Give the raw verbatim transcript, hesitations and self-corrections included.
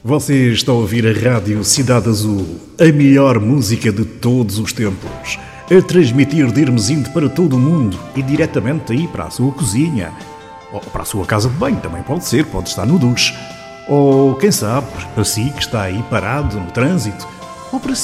Você está a ouvir a Rádio Cidade Azul, a melhor música de todos os tempos, a transmitir de Hermesinde para todo o mundo e diretamente aí para a sua cozinha, ou para a sua casa de banho, também pode ser, pode estar no duche, ou quem sabe, para si que está aí parado no trânsito, ou para